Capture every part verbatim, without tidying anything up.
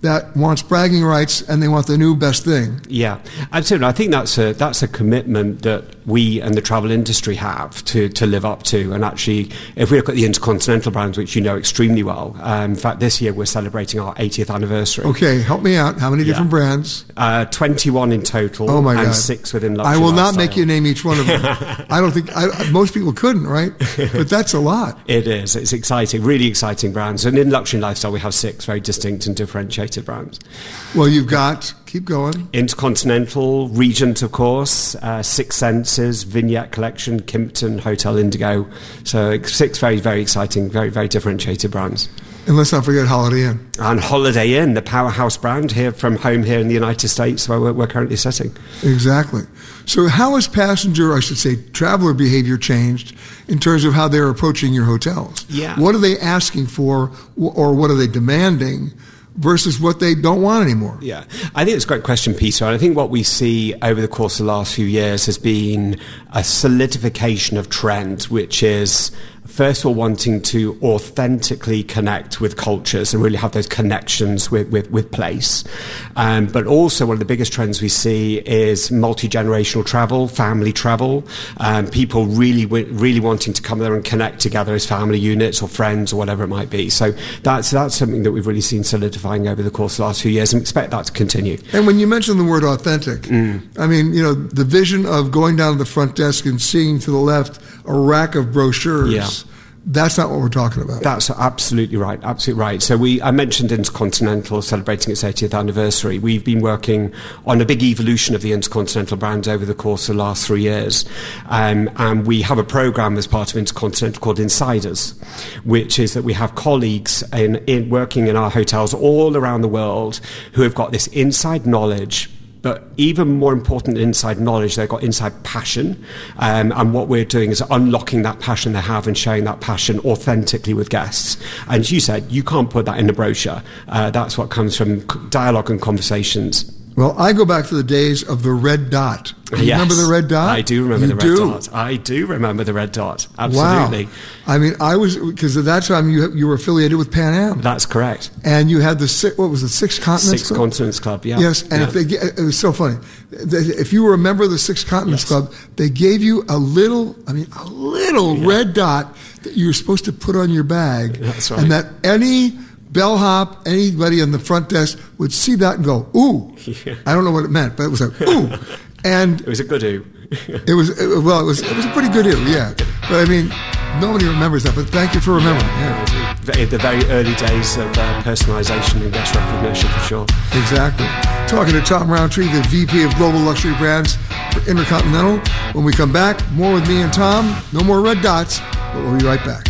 that wants bragging rights and they want the new best thing. Yeah, absolutely. I think that's a that's a commitment that we and the travel industry have to, to live up to. And actually, if we look at the Intercontinental brands, which you know extremely well, um, in fact, this year we're celebrating our eightieth anniversary. Okay, help me out. How many different yeah. brands? Uh, twenty-one in total. Oh my God. And six within luxury I will lifestyle. not make you name each one of them. I don't think I, most people couldn't, right? But that's a lot. It is. It's exciting, really exciting brands. And in luxury lifestyle, we have six very distinct and differentiated brands. Well, you've got, keep going. Intercontinental, Regent, of course, uh, Six Senses, Vignette Collection, Kimpton, Hotel Indigo. So six very, very exciting, very, very differentiated brands. And let's not forget Holiday Inn. And Holiday Inn, the powerhouse brand here from home here in the United States, where we're, we're currently sitting. Exactly. So how has passenger, I should say, traveler behavior changed in terms of how they're approaching your hotels? Yeah. What are they asking for, or what are they demanding versus what they don't want anymore? Yeah, I think it's a great question, Peter. And I think what we see over the course of the last few years has been a solidification of trend, which is first of all wanting to authentically connect with cultures and really have those connections with, with, with place. Um, but also one of the biggest trends we see is multi-generational travel, family travel, um, people really, really wanting to come there and connect together as family units or friends or whatever it might be. So that's, that's something that we've really seen solidifying over the course of the last few years and expect that to continue. And when you mention the word authentic, mm. I mean, you know, the vision of going down to the front desk and seeing to the left a rack of brochures. Yeah. That's not what we're talking about. That's absolutely right, absolutely right. So we, I mentioned Intercontinental celebrating its eightieth anniversary. We've been working on a big evolution of the Intercontinental brand over the course of the last three years. Um, and we have a program as part of Intercontinental called Insiders, which is that we have colleagues in, in working in our hotels all around the world who have got this inside knowledge. But even more important than inside knowledge, they've got inside passion. Um, and what we're doing is unlocking that passion they have and sharing that passion authentically with guests. And as you said, you can't put that in a brochure. Uh, that's what comes from dialogue and conversations. Well, I go back to the days of the red dot. Do you yes, remember the red dot? I do remember you the red do? dot. I do remember the red dot. Absolutely. Wow. I mean, I was, because at that time you you were affiliated with Pan Am. That's correct. And you had the, six, what was it, Six Continents Six Club? Continents Club, yeah. Yes, and yeah. if they, it was so funny. If you were a member of the Six Continents yes. Club, they gave you a little, I mean, a little yeah. red dot that you were supposed to put on your bag. That's right. And that any bellhop, anybody on the front desk would see that and go, ooh. Yeah. I don't know what it meant, but it was like, ooh. And it was a good ooh. it was, it, well, it was it was a pretty good ooh, yeah. But I mean, nobody remembers that, but thank you for remembering. Yeah. Yeah. The very early days of uh, personalization and guest recognition, for sure. Exactly. Talking to Tom Roundtree, the V P of Global Luxury Brands for Intercontinental. When we come back, more with me and Tom. No more red dots, but we'll be right back.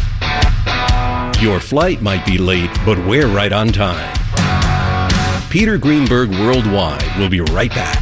Your flight might be late, but we're right on time. Peter Greenberg Worldwide will be right back.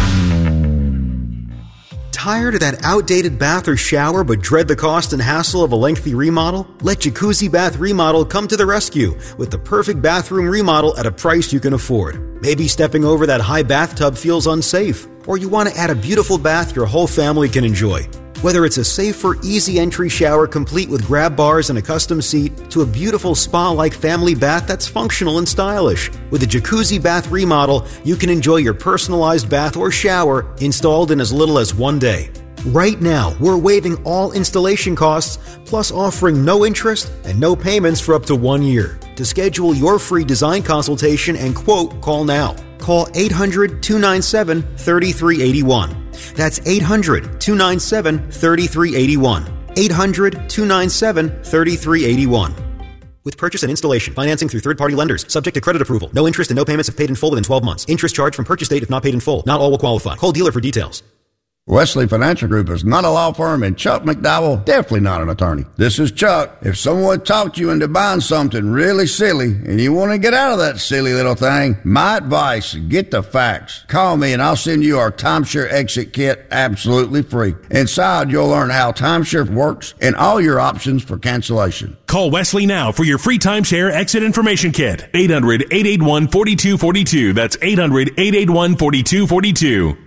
Tired of that outdated bath or shower but dread the cost and hassle of a lengthy remodel? Let Jacuzzi Bath Remodel come to the rescue with the perfect bathroom remodel at a price you can afford. Maybe stepping over that high bathtub feels unsafe, or you want to add a beautiful bath your whole family can enjoy. Whether it's a safer, easy entry shower complete with grab bars and a custom seat, to a beautiful spa-like family bath that's functional and stylish. With a Jacuzzi Bath Remodel, you can enjoy your personalized bath or shower installed in as little as one day. Right now, we're waiving all installation costs, plus offering no interest and no payments for up to one year. To schedule your free design consultation and quote, call now. Call eight hundred, two nine seven, three three eight one. That's eight hundred, two nine seven, three three eight one. eight hundred, two nine seven, three three eight one. With purchase and installation, financing through third-party lenders, subject to credit approval. No interest and no payments if paid in full within twelve months. Interest charged from purchase date if not paid in full. Not all will qualify. Call dealer for details. Wesley Financial Group is not a law firm, and Chuck McDowell definitely not an attorney. This is Chuck. If someone talked you into buying something really silly and you want to get out of that silly little thing, my advice, get the facts. Call me and I'll send you our timeshare exit kit absolutely free. Inside, you'll learn how timeshare works and all your options for cancellation. Call Wesley now for your free timeshare exit information kit. eight hundred, eight eight one, four two four two. That's eight hundred, eight eight one, four two four two.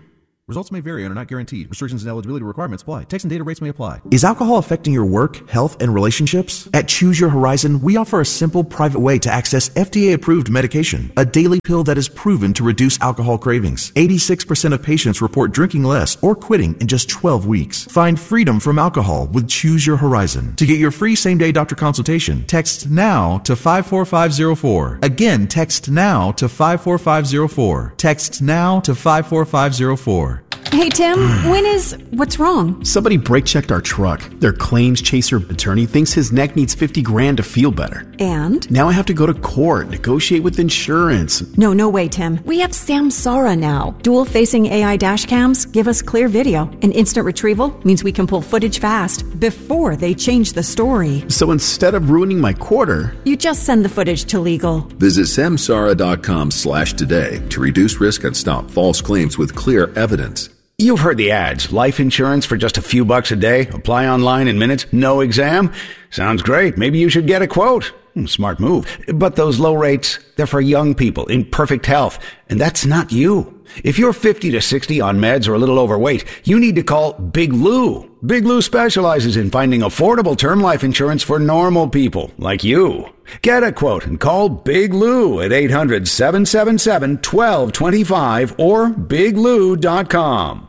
Results may vary and are not guaranteed. Restrictions and eligibility requirements apply. Text and data rates may apply. Is alcohol affecting your work, health, and relationships? At Choose Your Horizon, we offer a simple, private way to access F D A-approved medication, a daily pill that is proven to reduce alcohol cravings. eighty-six percent of patients report drinking less or quitting in just twelve weeks. Find freedom from alcohol with Choose Your Horizon. To get your free same-day doctor consultation, text NOW to five four five zero four. Again, text NOW to five four five zero four. Text NOW to five four five zero four. Hey, Tim, when is... What's wrong? Somebody brake-checked our truck. Their claims chaser attorney thinks his neck needs fifty grand to feel better. And? Now I have to go to court, negotiate with insurance. No, no way, Tim. We have Samsara now. Dual-facing A I dash cams give us clear video. And instant retrieval means we can pull footage fast before they change the story. So instead of ruining my quarter... You just send the footage to legal. Visit samsara.com slash today to reduce risk and stop false claims with clear evidence. You've heard the ads. Life insurance for just a few bucks a day. Apply online in minutes. No exam. Sounds great. Maybe you should get a quote. Smart move. But those low rates, they're for young people in perfect health. And that's not you. If you're fifty to sixty on meds or a little overweight, you need to call Big Lou. Big Lou specializes in finding affordable term life insurance for normal people like you. Get a quote and call Big Lou at eight hundred, seven seven seven, one two two five or big lou dot com.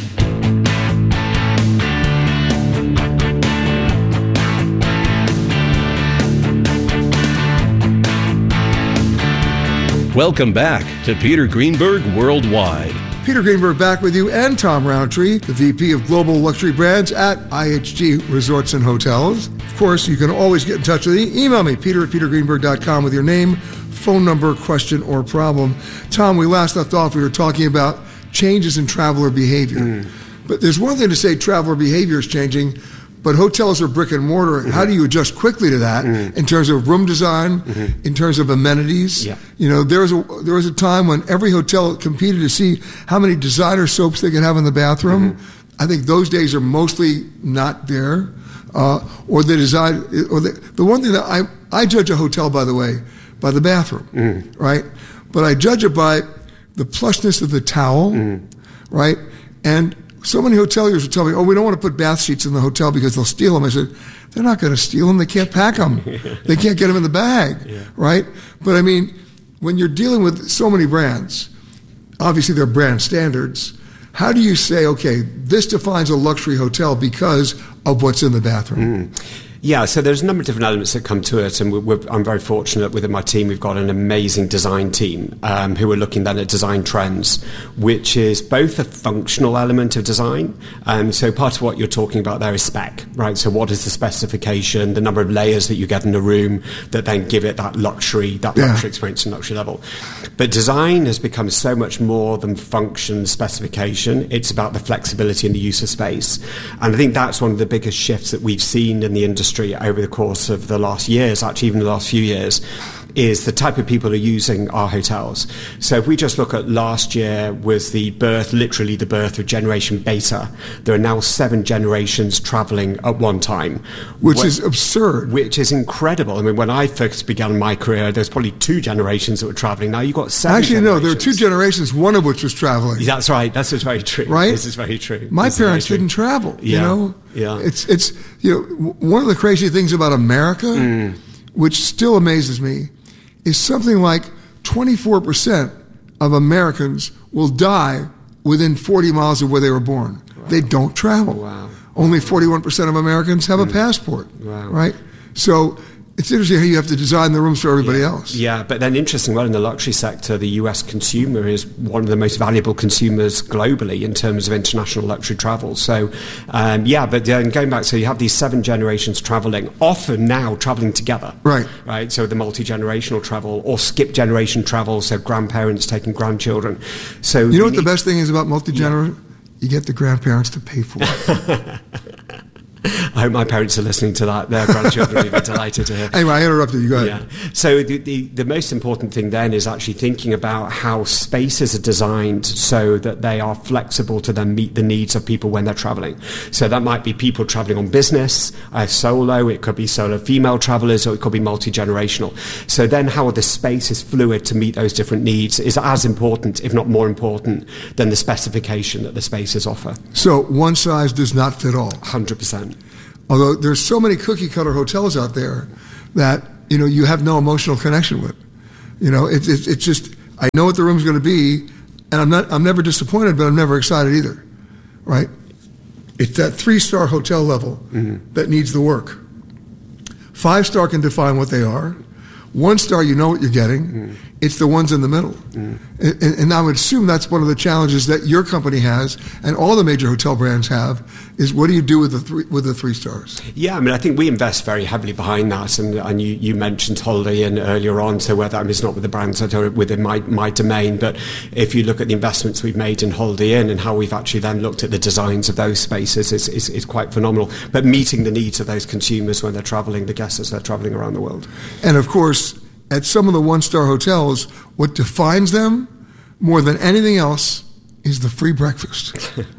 Welcome back to Peter Greenberg Worldwide. Peter Greenberg back with you and Tom Roundtree, the V P of Global Luxury Brands at I H G Resorts and Hotels. Of course, you can always get in touch with me. Email me, peter at peter greenberg dot com with your name, phone number, question, or problem. Tom, we last left off, we were talking about changes in traveler behavior. Mm. But there's one thing to say traveler behavior is changing, but hotels are brick and mortar. Mm-hmm. How do you adjust quickly to that mm-hmm. in terms of room design, mm-hmm. in terms of amenities? Yeah. You know, there was a there was a time when every hotel competed to see how many designer soaps they could have in the bathroom. Mm-hmm. I think those days are mostly not there. Uh, or the design, or the the one thing that I I judge a hotel, by the way, by the bathroom, mm-hmm. right? But I judge it by the plushness of the towel, mm-hmm. right? And so many hoteliers would tell me, oh, we don't want to put bath sheets in the hotel because they'll steal them. I said, they're not going to steal them. They can't pack them. They can't get them in the bag, yeah. right? But, I mean, when you're dealing with so many brands, obviously they're brand standards, how do you say, okay, this defines a luxury hotel because of what's in the bathroom? Mm. Yeah, so there's a number of different elements that come to it, and we're, we're, I'm very fortunate within my team. We've got an amazing design team um, who are looking then at design trends, which is both a functional element of design. Um, so part of what you're talking about there is spec, right? So what is the specification, the number of layers that you get in a room that then give it that luxury, that yeah. luxury experience and luxury level. But design has become so much more than function specification. It's about the flexibility and the use of space. And I think that's one of the biggest shifts that we've seen in the industry over the course of the last years, actually even the last few years, is the type of people who are using our hotels. So if we just look at last year was the birth, literally the birth of Generation Beta. There are now seven generations traveling at one time. Which when, is absurd. Which is incredible. I mean, when I first began my career, there was probably two generations that were traveling. Now you've got seven Actually, generations. no, there are two generations, one of which was traveling. That's right. That's just very true. Right? This is very true. My this parents didn't travel, yeah. you know? Yeah. It's, it's, you know, one of the crazy things about America, mm. which still amazes me, is something like twenty-four percent of Americans will die within forty miles of where they were born. Wow. They don't travel. Wow. Only forty-one percent of Americans have mm. a passport. Wow. Right? So it's interesting how you have to design the rooms for everybody yeah. else. Yeah, but then interesting, well, in the luxury sector, the U S consumer is one of the most valuable consumers globally in terms of international luxury travel. So, um, yeah, but then going back, so you have these seven generations traveling, often now traveling together. Right. Right, so the multi-generational travel or skip generation travel, so grandparents taking grandchildren. So you know what need, the best thing is about multi-generational? Yeah. You get the grandparents to pay for it. I hope my parents are listening to that. Their grandchildren will be delighted to hear. Anyway, I interrupted you. Go ahead. Yeah. So the, the, the most important thing then is actually thinking about how spaces are designed so that they are flexible to then meet the needs of people when they're traveling. So that might be people traveling on business, uh, solo, it could be solo female travelers, or it could be multi-generational. So then how the space is fluid to meet those different needs is as important, if not more important, than the specification that the spaces offer. So one size does not fit all. one hundred percent. Although there's so many cookie-cutter hotels out there that, you know, you have no emotional connection with. You know, it's it, it's just, I know what the room's going to be, and I'm not, I'm never disappointed, but I'm never excited either, right? It's that three-star hotel level mm-hmm. that needs the work. Five-star can define what they are. One-star, you know what you're getting. Mm. It's the ones in the middle. Mm. And, and I would assume that's one of the challenges that your company has and all the major hotel brands have, is what do you do with the three, with the three stars? Yeah, I mean, I think we invest very heavily behind that. And, and you, you mentioned Holiday Inn earlier on, so whether I mean, it's not with the brands that are within my, my domain, but if you look at the investments we've made in Holiday Inn and how we've actually then looked at the designs of those spaces is, is, is quite phenomenal. But meeting the needs of those consumers when they're traveling, the guests as they're traveling around the world. And of course, at some of the one-star hotels, what defines them more than anything else is the free breakfast.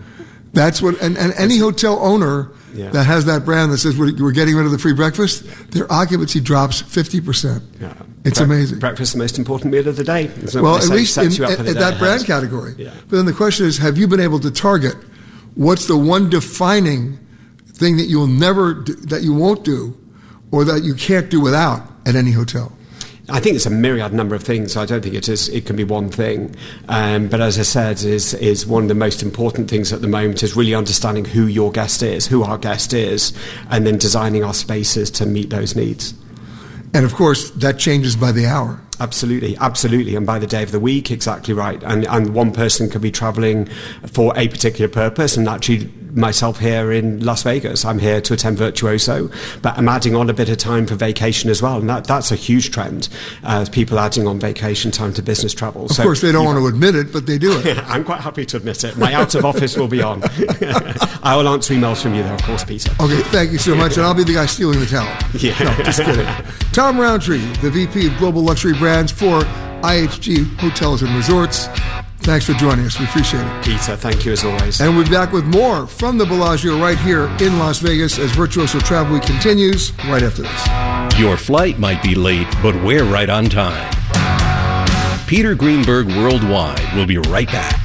That's what, and, and any hotel owner yeah. that has that brand that says we're, we're getting rid of the free breakfast, their occupancy drops fifty percent. Yeah. It's Bre- amazing. Breakfast is the most important meal of the day. Well, at least in, at, at that brand category. Yeah. But then the question is, have you been able to target what's the one defining thing that you'll never, do, that you won't do, or that you can't do without at any hotel? I think it's a myriad number of things. So I don't think it is. It can be one thing, um, but as I said, is is one of the most important things at the moment is really understanding who your guest is, who our guest is, and then designing our spaces to meet those needs. And of course, that changes by the hour. Absolutely, absolutely, and by the day of the week, exactly right. And and one person could be travelling for a particular purpose, and actually myself here in Las Vegas, I'm here to attend Virtuoso, but I'm adding on a bit of time for vacation as well, and that, that's a huge trend, uh, people adding on vacation time to business travel. Of so, course, they don't want to admit it, but they do it. I'm quite happy to admit it. My out of office will be on. I will answer emails from you though, of course, Peter. Okay, thank you so much, and I'll be the guy stealing the towel. Yeah. No, just kidding. Tom Roundtree, the V P of Global Luxury Brands for I H G Hotels and Resorts. Thanks for joining us. We appreciate it. Peter, thank you as always. And we'll be back with more from the Bellagio right here in Las Vegas as Virtuoso Travel Week continues right after this. Your flight might be late, but we're right on time. Peter Greenberg Worldwide will be right back.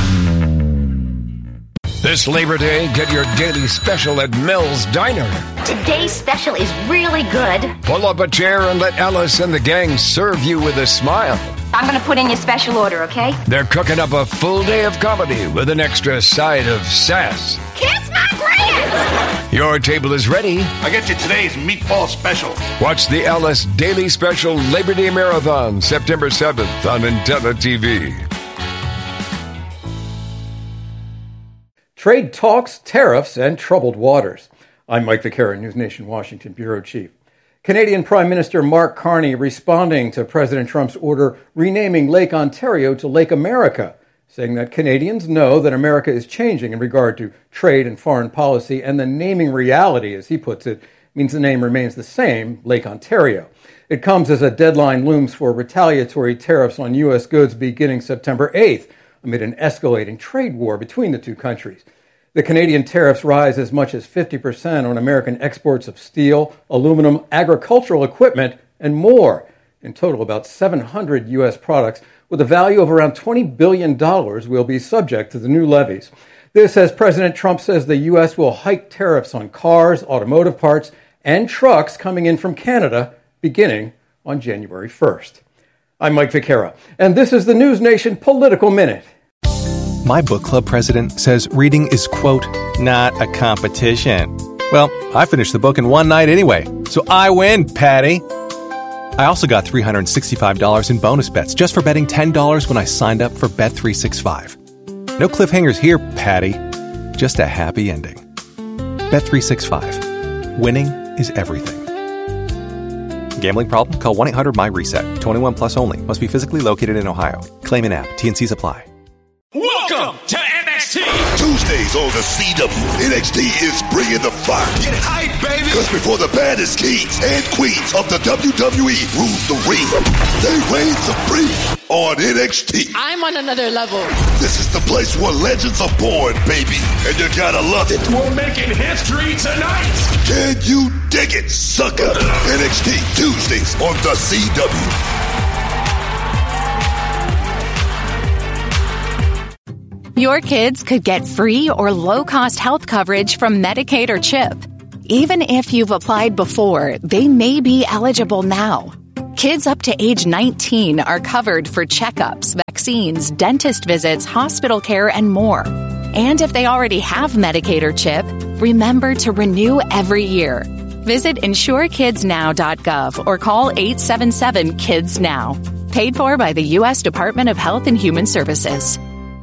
This Labor Day, get your daily special at Mel's Diner. Today's special is really good. Pull up a chair and let Alice and the gang serve you with a smile. I'm going to put in your special order, okay? They're cooking up a full day of comedy with an extra side of sass. Kiss my grits! Your table is ready. I get you today's meatball special. Watch the Alice Daily Special Labor Day Marathon, September seventh on Intella T V. Trade talks, tariffs, and troubled waters. I'm Mike Vaquera, News Nation Washington Bureau Chief. Canadian Prime Minister Mark Carney responding to President Trump's order renaming Lake Ontario to Lake America, saying that Canadians know that America is changing in regard to trade and foreign policy, and the naming reality, as he puts it, means the name remains the same, Lake Ontario. It comes as a deadline looms for retaliatory tariffs on U S goods beginning September eighth, amid an escalating trade war between the two countries. The Canadian tariffs rise as much as fifty percent on American exports of steel, aluminum, agricultural equipment, and more. In total, about seven hundred U S products with a value of around twenty billion dollars will be subject to the new levies. This as President Trump says the U S will hike tariffs on cars, automotive parts, and trucks coming in from Canada beginning on January first. I'm Mike Vaquera, and this is the News Nation Political Minute. My book club president says reading is, quote, not a competition. Well, I finished the book in one night anyway, so I win, Patty. I also got three hundred sixty-five dollars in bonus bets just for betting ten dollars when I signed up for Bet three sixty-five. No cliffhangers here, Patty. Just a happy ending. Bet three sixty-five. Winning is everything. Gambling problem? Call one eight hundred M Y reset. twenty-one plus only. Must be physically located in Ohio. Claim in app. T and C's apply. Welcome to M S X T. Tuesdays on the C W, N X T is bringing the fire. Get hype, baby. Because before the baddest kings and queens of the W W E rule the ring, they reign supreme on N X T. I'm on another level. This is the place where legends are born, baby. And you gotta love it. We're making history tonight. Can you dig it, sucker? N X T Tuesdays on the C W. Your kids could get free or low-cost health coverage from Medicaid or CHIP. Even if you've applied before, they may be eligible now. Kids up to age nineteen are covered for checkups, vaccines, dentist visits, hospital care, and more. And if they already have Medicaid or CHIP, remember to renew every year. Visit insure kids now dot gov or call eight seven seven kids now. Paid for by the U S Department of Health and Human Services.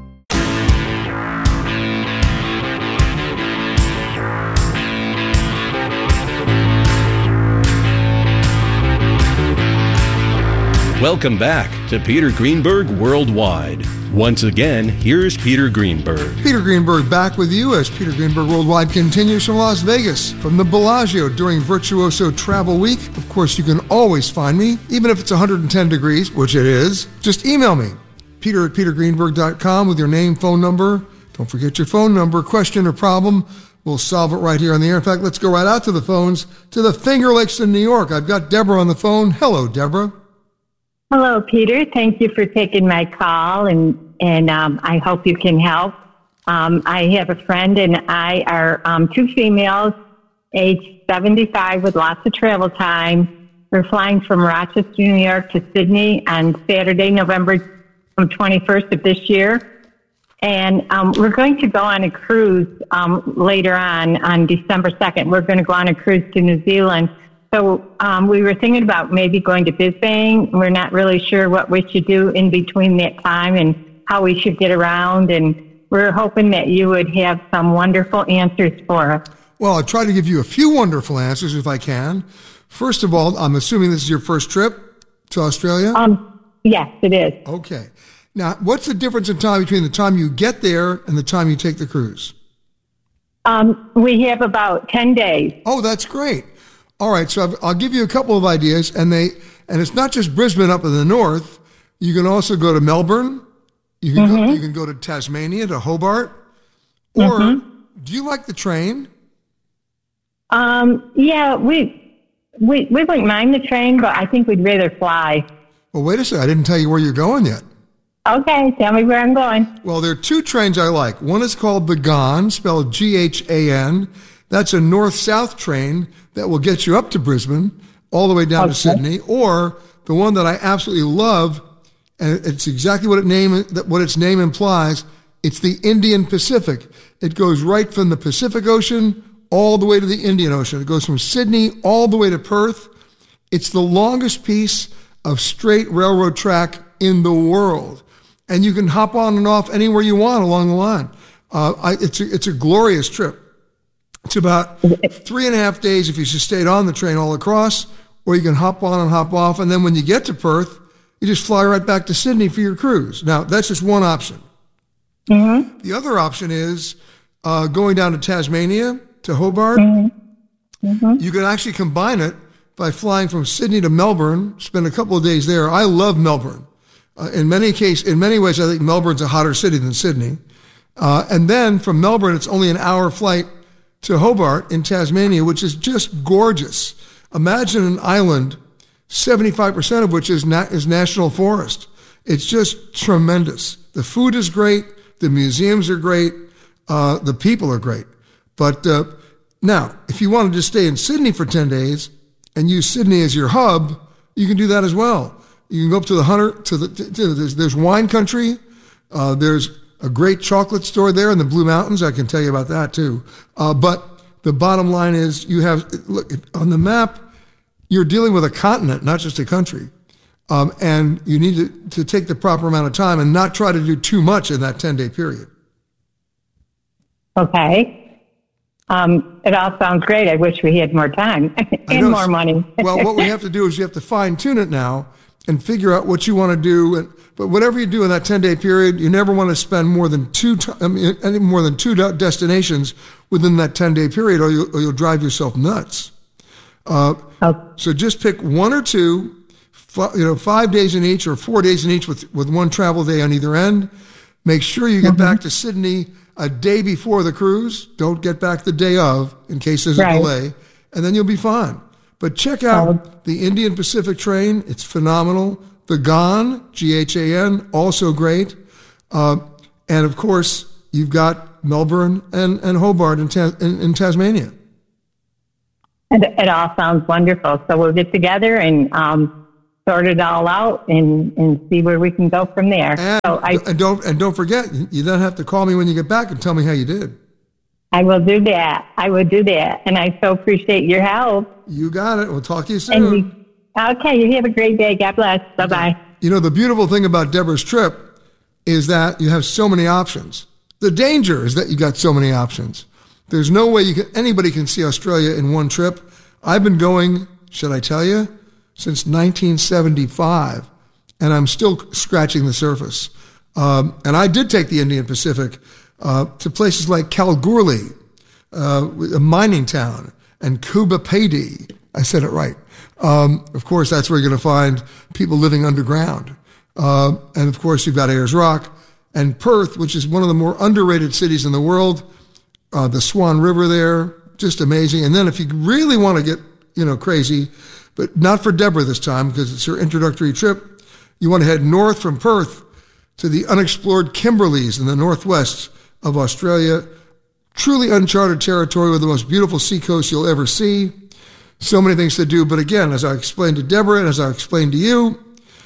Welcome back to Peter Greenberg Worldwide. Once again, here's Peter Greenberg. Peter Greenberg back with you as Peter Greenberg Worldwide continues from Las Vegas, from the Bellagio during Virtuoso Travel Week. Of course, you can always find me, even if it's one hundred ten degrees, which it is. Just email me, peter at peter greenberg dot com with your name, phone number. Don't forget your phone number, question or problem. We'll solve it right here on the air. In fact, let's go right out to the phones, to the Finger Lakes in New York. I've got Deborah on the phone. Hello, Deborah. Hello, Peter. Thank you for taking my call, and and um, I hope you can help. Um, I have a friend, and I are um, two females, age seventy-five, with lots of travel time. We're flying from Rochester, New York, to Sydney on Saturday, November twenty-first of this year, and um, we're going to go on a cruise um, later on on December second. We're going to go on a cruise to New Zealand. So um, we were thinking about maybe going to Bisbane. We're not really sure what we should do in between that time and how we should get around. And we're hoping that you would have some wonderful answers for us. Well, I'll try to give you a few wonderful answers if I can. First of all, I'm assuming this is your first trip to Australia? Um, yes, it is. Okay. Now, what's the difference in time between the time you get there and the time you take the cruise? Um, we have about ten days. Oh, that's great. All right, so I've, I'll give you a couple of ideas, and they and it's not just Brisbane up in the north. You can also go to Melbourne. You can mm-hmm. go. You can go to Tasmania, to Hobart. Or mm-hmm. do you like the train? Um, yeah, we we we wouldn't mind the train, but I think we'd rather fly. Well, wait a second. I didn't tell you where you're going yet. Okay, tell me where I'm going. Well, there are two trains I like. One is called the Ghan, spelled G H A N. That's a north-south train that will get you up to Brisbane, all the way down okay. to Sydney. Or the one that I absolutely love, and it's exactly what it name what its name implies. It's the Indian Pacific. It goes right from the Pacific Ocean all the way to the Indian Ocean. It goes from Sydney all the way to Perth. It's the longest piece of straight railroad track in the world. And you can hop on and off anywhere you want along the line. Uh, I, it's a, it's a glorious trip. It's about three and a half days if you just stayed on the train all across, or you can hop on and hop off. And then when you get to Perth, you just fly right back to Sydney for your cruise. Now, that's just one option. Mm-hmm. The other option is uh, going down to Tasmania, to Hobart. Mm-hmm. Mm-hmm. You can actually combine it by flying from Sydney to Melbourne, spend a couple of days there. I love Melbourne. Uh, in many case, in many ways, I think Melbourne's a hotter city than Sydney. Uh, and then from Melbourne, it's only an hour flight to Hobart in Tasmania, which is just gorgeous. Imagine an island, seventy-five percent of which is na- is national forest. It's just tremendous. The food is great. The museums are great. Uh, the people are great. But uh, now, if you wanted to stay in Sydney for ten days and use Sydney as your hub, you can do that as well. You can go up to the Hunter, to the, to, to, there's, there's wine country. Uh, there's a great chocolate store there in the Blue Mountains. I can tell you about that too. Uh, but the bottom line is you have, look, on the map, you're dealing with a continent, not just a country. Um, and you need to, to take the proper amount of time and not try to do too much in that ten-day period. Okay. Um, it all sounds great. I wish we had more time and more money. Well, what we have to do is you have to fine-tune it now. and figure out what you want to do. And, but whatever you do in that ten-day period, you never want to spend more than two, t- I mean, any more than two destinations within that ten-day period, or, you, or you'll drive yourself nuts. Uh, oh. So just pick one or two, f- you know, five days in each or four days in each with, with one travel day on either end. Make sure you get mm-hmm. back to Sydney a day before the cruise. Don't get back the day of in case there's right. a delay, and then you'll be fine. But check out oh. the Indian Pacific train. It's phenomenal. The Ghan, G H A N, also great. Uh, and, of course, you've got Melbourne and, and Hobart in, Ta- in, in Tasmania. And it all sounds wonderful. So we'll get together and um, sort it all out and, and see where we can go from there. And, so I, and, don't, and don't forget, you then have to call me when you get back and tell me how you did. I will do that. I will do that. And I so appreciate your help. You got it. We'll talk to you soon. You, okay. You have a great day. God bless. Bye-bye. You know, the beautiful thing about Deborah's trip is that you have so many options. The danger is that you got so many options. There's no way you can, anybody can see Australia in one trip. I've been going, should I tell you, since nineteen seventy-five, and I'm still scratching the surface. Um, and I did take the Indian Pacific Uh, to places like Kalgoorlie, uh, a mining town, and Kuba Pedy. I said it right. Um, of course, that's where you're going to find people living underground. Uh, and of course, you've got Ayers Rock and Perth, which is one of the more underrated cities in the world. Uh, the Swan River there, just amazing. And then if you really want to get, you know, crazy, but not for Deborah this time because it's her introductory trip, you want to head north from Perth to the unexplored Kimberleys in the northwest of Australia. Truly uncharted territory with the most beautiful seacoast you'll ever see. So many things to do. But again, as I explained to Deborah and as I explained to you,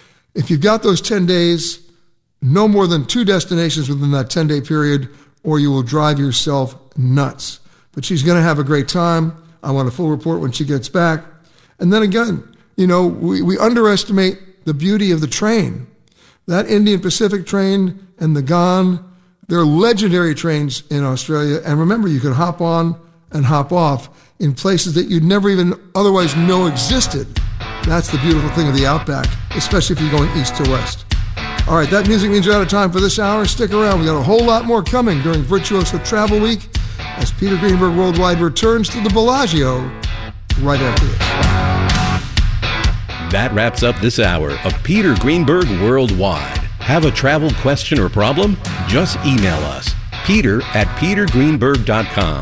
if you've got those ten days, no more than two destinations within that ten-day period, or you will drive yourself nuts. But she's going to have a great time. I want a full report when she gets back. And then again, you know, we, we underestimate the beauty of the train. That Indian Pacific train and the Ghan, they're legendary trains in Australia. And remember, you can hop on and hop off in places that you'd never even otherwise know existed. That's the beautiful thing of the Outback, especially if you're going east to west. All right, that music means you're out of time for this hour. Stick around. We got a whole lot more coming during Virtuoso Travel Week as Peter Greenberg Worldwide returns to the Bellagio right after this. That wraps up this hour of Peter Greenberg Worldwide. Have a travel question or problem? Just email us, peter at peter greenberg dot com.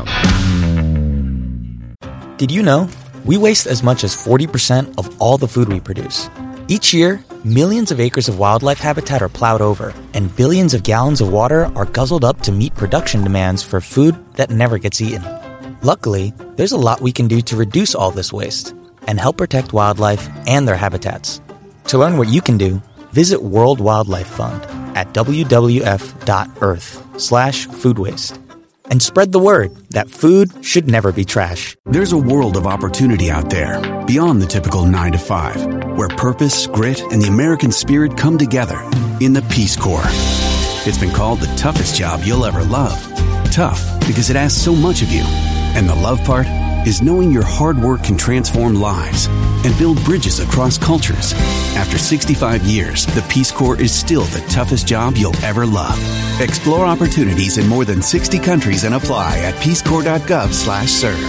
Did you know we waste as much as forty percent of all the food we produce? Each year, millions of acres of wildlife habitat are plowed over, and billions of gallons of water are guzzled up to meet production demands for food that never gets eaten. Luckily, there's a lot we can do to reduce all this waste and help protect wildlife and their habitats. To learn what you can do, visit World Wildlife Fund at w w f dot earth slash food waste and spread the word that food should never be trash. There's a world of opportunity out there beyond the typical nine to five, where purpose, grit, and the American spirit come together in the Peace Corps. It's been called the toughest job you'll ever love. Tough because it asks so much of you. And the love part is knowing your hard work can transform lives and build bridges across cultures. After sixty-five years, the Peace Corps is still the toughest job you'll ever love. Explore opportunities in more than sixty countries and apply at peacecorps.gov slash serve.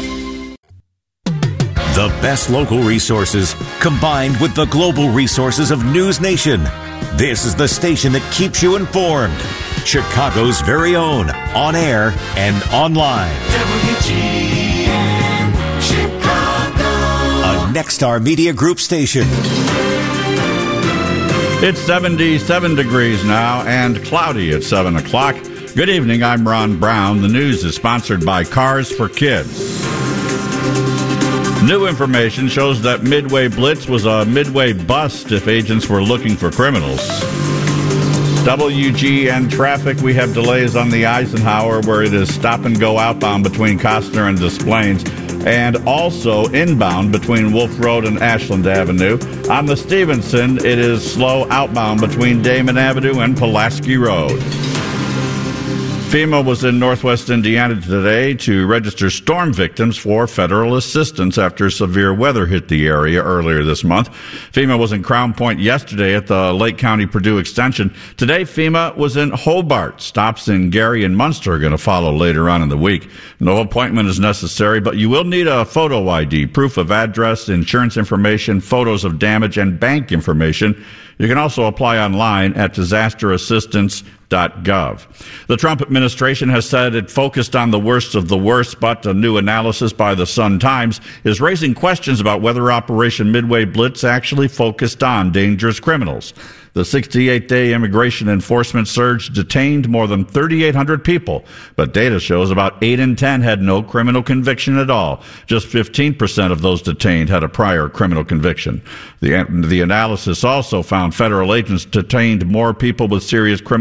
The best local resources combined with the global resources of News Nation. This is the station that keeps you informed. Chicago's very own, on air and online. W G N Chicago. A Nexstar Media Group station. It's seventy-seven degrees now and cloudy at seven o'clock. Good evening, I'm Ron Brown. The news is sponsored by Cars for Kids. New information shows that Midway Blitz was a Midway bust if agents were looking for criminals. W G N traffic, we have delays on the Eisenhower where it is stop and go outbound between Costner and Des Plaines, and also inbound between Wolf Road and Ashland Avenue. On the Stevenson, it is slow outbound between Damon Avenue and Pulaski Road. FEMA was in northwest Indiana today to register storm victims for federal assistance after severe weather hit the area earlier this month. FEMA was in Crown Point yesterday at the Lake County Purdue Extension. Today, FEMA was in Hobart. Stops in Gary and Munster are going to follow later on in the week. No appointment is necessary, but you will need a photo I D, proof of address, insurance information, photos of damage, and bank information. You can also apply online at disaster assistance dot gov. The Trump administration has said it focused on the worst of the worst, but a new analysis by the Sun-Times is raising questions about whether Operation Midway Blitz actually focused on dangerous criminals. The sixty-eight day immigration enforcement surge detained more than thirty-eight hundred people, but data shows about eight in ten had no criminal conviction at all. Just fifteen percent of those detained had a prior criminal conviction. The, the analysis also found federal agents detained more people with serious criminal